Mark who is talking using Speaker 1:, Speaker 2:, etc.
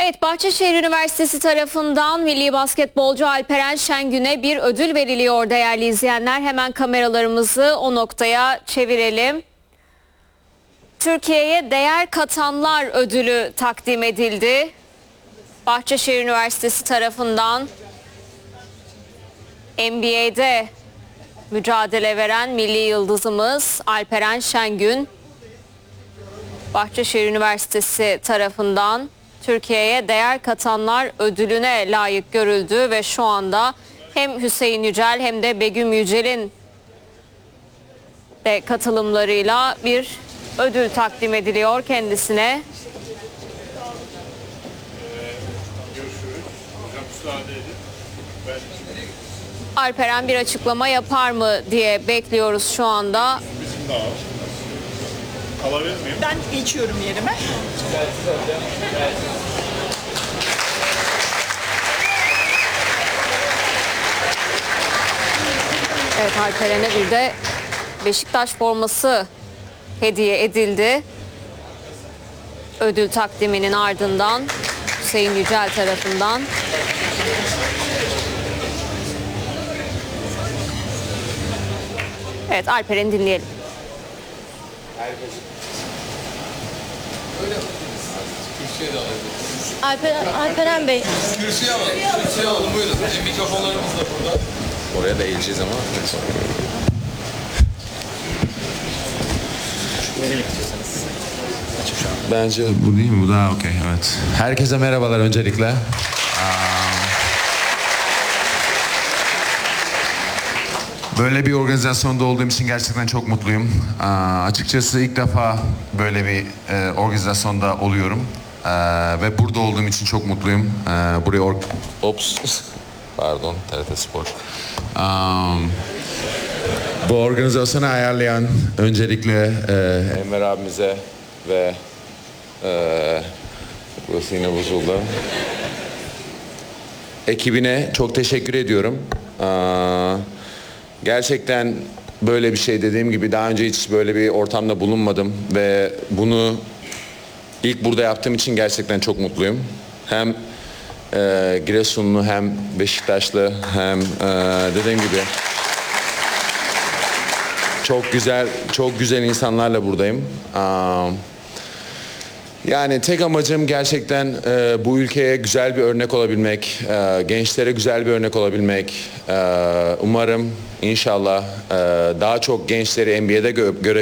Speaker 1: Evet, Bahçeşehir Üniversitesi tarafından milli basketbolcu Alperen Şengün'e bir ödül veriliyor değerli izleyenler. Hemen kameralarımızı o noktaya çevirelim. Türkiye'ye değer katanlar ödülü takdim edildi. Bahçeşehir Üniversitesi tarafından NBA'de mücadele veren milli yıldızımız Alperen Şengün, Bahçeşehir Üniversitesi tarafından Türkiye'ye değer katanlar ödülüne layık görüldü ve şu anda hem Hüseyin Yücel hem de Begüm Yücel'in de katılımlarıyla bir ödül takdim ediliyor kendisine. Alperen bir açıklama yapar mı diye bekliyoruz şu anda.
Speaker 2: Alabilir miyim?
Speaker 3: Ben geçiyorum yerime.
Speaker 1: Evet, Alperen'e bir de Beşiktaş forması hediye edildi. Ödül takdiminin ardından Hüseyin Yücel tarafından. Evet, Alperen'i dinleyelim.
Speaker 4: Alperen Bey.
Speaker 5: Kürsüye alalım. Kürsüye alalım, buyurun. Bizim mikrofonlarımız da burada. Oraya da eğileceğiz ama.
Speaker 6: Bence bu değil mi? Bu daha okey, evet. Herkese merhabalar öncelikle. Böyle bir organizasyonda olduğum için gerçekten çok mutluyum. Açıkçası ilk defa böyle bir organizasyonda oluyorum. Ve burada olduğum için çok mutluyum. Buraya Pardon, TRT Spor. Bu organizasyonu ayarlayan öncelikle Enver abimize ve burası yine bozuldu. Ekibine çok teşekkür ediyorum. Gerçekten böyle bir şey, dediğim gibi daha önce hiç böyle bir ortamda bulunmadım ve bunu ilk burada yaptığım için gerçekten çok mutluyum. Hem Giresunlu hem Beşiktaşlı hem dediğim gibi çok güzel insanlarla buradayım. Yani tek amacım gerçekten bu ülkeye güzel bir örnek olabilmek, gençlere güzel bir örnek olabilmek. Umarım inşallah daha çok gençleri NBA'de görebiliriz.